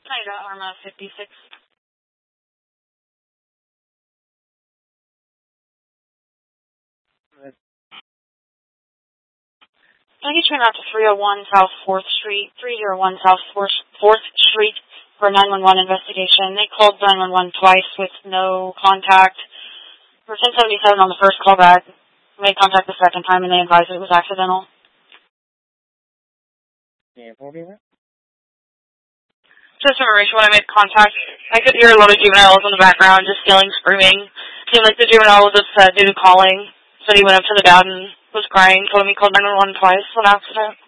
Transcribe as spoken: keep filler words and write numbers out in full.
I got Arma fifty-six. Can you turn out to three oh one South fourth Street, three oh one South fourth Street for a nine one one investigation? They called nine one one twice with no contact. For ten seventy-seven on the first callback, made contact the second time and they advised it was accidental. Yeah, what do you want? Just information, when I made contact, I could hear a lot of juveniles in the background just yelling, screaming. Seemed like the juvenile was upset due to calling. Said he went up to the dad and was crying, told him he called nine one one twice on accident.